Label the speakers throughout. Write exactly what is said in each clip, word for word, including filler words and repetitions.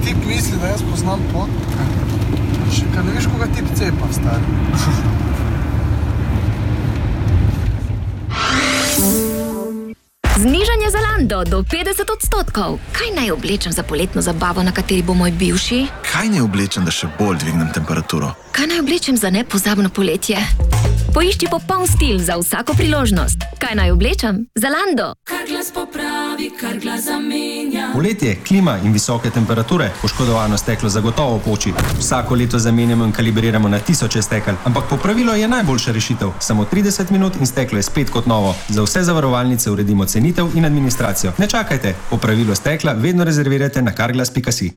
Speaker 1: tip misli, da jaz poznam pot. Še kaj ne veš, koga tip cepa, stari.
Speaker 2: Znižanje Zalando do petdeset odstotkov. Kaj naj oblečem za poletno zabavo, na kateri bo moj bivši?
Speaker 3: Kaj naj oblečem, da še bolj dvignem temperaturo?
Speaker 2: Kaj naj oblečem za nepozabno poletje? Poišči popoln stil za vsako priložnost. Kaj naj oblečem? Zalando.
Speaker 4: Carglass popravi, Carglass zamenja.
Speaker 5: Poletje, klima in visoke temperature, poškodovano steklo zagotovo poči. Vsako leto zamenjamo in kalibriramo na tisoče stekel, ampak popravilo je najboljša rešitev. Samo trideset minut in steklo je spet kot novo. Za vse zavarovalnice uredimo cenitev in administracijo. Ne čakajte, popravilo stekla vedno rezervirajte na carglass pika si.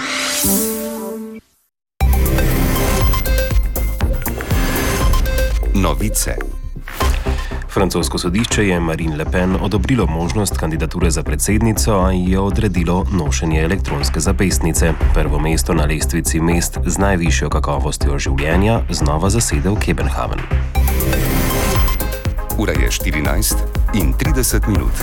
Speaker 6: Novice. Francosko sodišče je Marine Le Pen odobrilo možnost kandidature za predsednico, a ji je odredilo nošenje elektronske zapestnice. Prvo mesto na lestvici mest z najvišjo kakovostjo življenja znova zasedel Kopenhagen.
Speaker 7: Ura je štirinajst in trideset minut.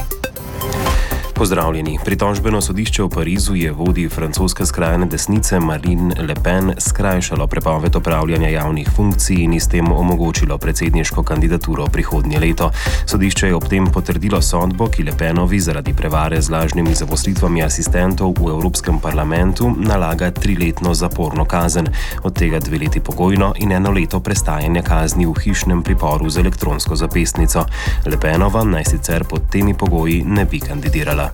Speaker 6: Pozdravljeni. Pritožbeno sodišče v Parizu je vodji francoske skrajne desnice Marine Le Pen skrajšalo prepoved opravljanja javnih funkcij in s tem omogočilo predsedniško kandidaturo prihodnje leto. Sodišče je ob tem potrdilo sodbo, ki Le Penovi zaradi prevare z lažnimi zaposlitvami asistentov v Evropskem parlamentu nalaga triletno zaporno kazen, od tega dve leti pogojno in eno leto prestajanja kazni v hišnem priporu z elektronsko zapestnico. Le Penova naj sicer pod temi pogoji ne bi kandidirala.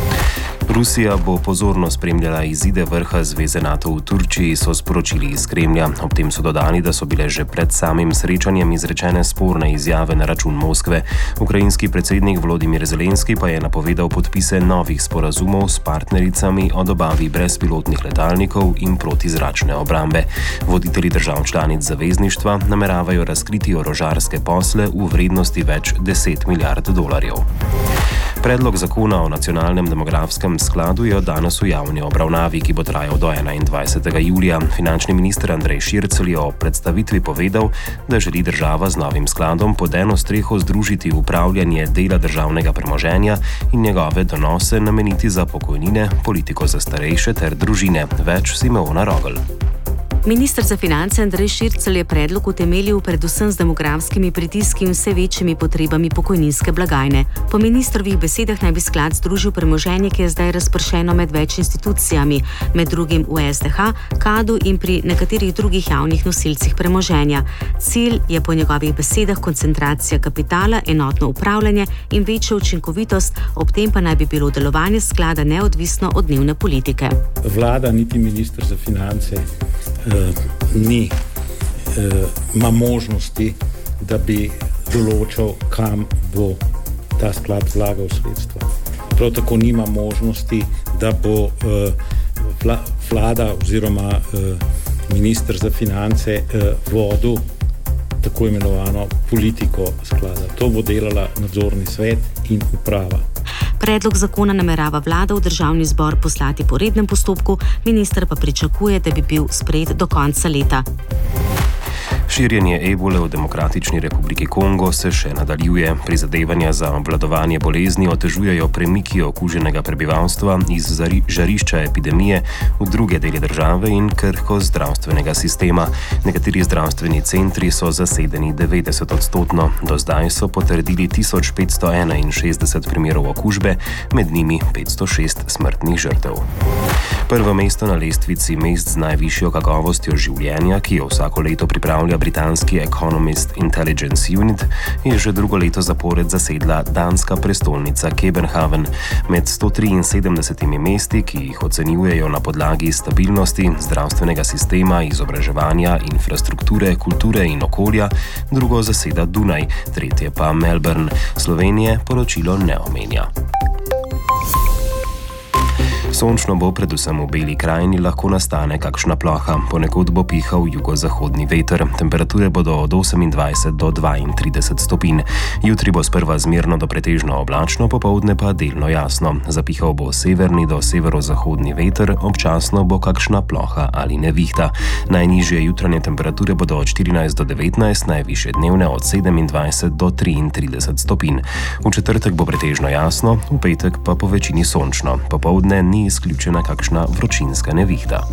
Speaker 6: Rusija bo pozorno spremljala izide vrha Zveze NATO v Turčiji, so sporočili iz Kremlja. Ob tem so dodali, da so bile že pred samim srečanjem izrečene sporne izjave na račun Moskve. Ukrajinski predsednik Volodimir Zelenski pa je napovedal podpise novih sporazumov s partnericami o dobavi brezpilotnih letalnikov in protizračne obrambe. Voditelji držav članic zavezništva nameravajo razkriti orožarske posle v vrednosti več deset milijard dolarjev. Predlog zakona o nacionalnem demografskem skladu je od danes v javni obravnavi, ki bo trajal do enaindvajsetega julija. Finančni minister Andrej Šircelj je o predstavitvi povedal, da želi država z novim skladom pod eno streho združiti upravljanje dela državnega premoženja in njegove donose nameniti za pokojnine, politiko za starejše ter družine. Več Simona Rogl.
Speaker 8: Minister za finance Andrej Šircelj je predlog utemeljil predvsem z demografskimi pritiski in vse večjimi potrebami pokojninske blagajne. Po ministrovih besedah naj bi sklad združil premoženje, ki je zdaj razpršeno med več institucijami, med drugim v S D H, KAD-u in pri nekaterih drugih javnih nosilcih premoženja. Cilj je po njegovih besedah koncentracija kapitala, enotno upravljanje in večja učinkovitost, ob tem pa naj bi bilo delovanje sklada neodvisno od dnevne politike.
Speaker 9: Vlada niti minister za finance Uh, ni, uh, ima možnosti, da bi določal, kam bo ta sklad vlagal sredstva. Prav tako nima možnosti, da bo uh, vla, vlada oziroma uh, minister za finance uh, vodil tako imenovano politiko sklada. To bo delala nadzorni svet in uprava.
Speaker 8: Predlog zakona namerava vlada v državni zbor poslati po rednem postopku, minister pa pričakuje, da bi bil sprejet do konca leta.
Speaker 6: Širjenje ebole v Demokratični republiki Kongo se še nadaljuje. Prizadevanja za obvladovanje bolezni otežujejo premiki okuženega prebivalstva iz žarišča epidemije v druge dele države in krhkost zdravstvenega sistema. Nekateri zdravstveni centri so zasedeni devetdeset odstotno. Do zdaj so potrdili tisoč petsto enainšestdeset primerov okužbe, med njimi petsto šest smrtnih žrtev. Prvo mesto na lestvici mest z najvišjo kakovostjo življenja, ki jo vsako leto pripravlja britanski Economist Intelligence Unit, je že drugo leto zapored zasedla danska prestolnica Kopenhagen. Med sto triinsedemdesetimi mesti, ki jih ocenjujejo na podlagi stabilnosti zdravstvenega sistema, izobraževanja, infrastrukture, kulture in okolja, drugo zaseda Dunaj, tretje pa Melbourne. Slovenije poročilo ne omenja. Sončno bo, predvsem v Beli krajini lahko nastane kakšna ploha, ponekod bo pihal jugozahodni veter. Temperature bodo od osemindvajset do dvaintrideset stopinj. Jutri bo sprva zmerno do pretežno oblačno, popoldne pa delno jasno. Zapihal bo severni do severozahodni veter, občasno bo kakšna ploha ali nevihta. Najnižje jutranje temperature bodo od štirinajst do devetnajst, najvišje dnevne od sedemindvajset do triintrideset stopinj. V četrtek bo pretežno jasno, v petek pa po večini sončno. Popoldne ni izključena kakšna vročinska nevihta.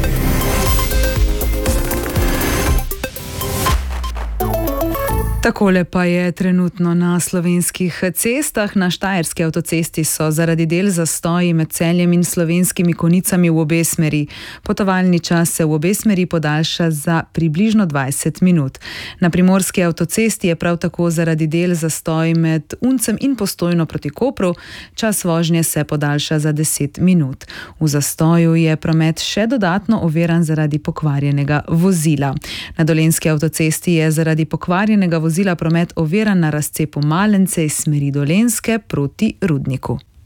Speaker 10: Takole pa je trenutno na slovenskih cestah. Na štajerski avtocesti so zaradi del zastoji med Celjem in Slovenskimi Konjicami v obe smeri. Potovalni čas se v obe smeri podaljša za približno dvajset minut. Na primorski avtocesti je prav tako zaradi del zastoj med Uncem in Postojno proti Kopru. Čas vožnje se podaljša za deset minut. V zastoju je promet še dodatno oviran zaradi pokvarjenega vozila. Na dolenjski avtocesti je zaradi pokvarjenega vozila promet oviran na razcepu Malence iz smeri Dolenjske proti Rudniku.